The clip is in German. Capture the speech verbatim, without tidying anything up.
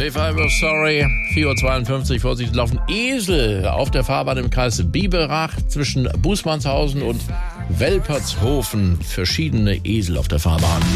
If I Were Sorry, vier Uhr zweiundfünfzig, Vorsicht, laufen Esel auf der Fahrbahn im Kreis Biberach zwischen Bußmannshausen und Welpertshofen. Verschiedene Esel auf der Fahrbahn.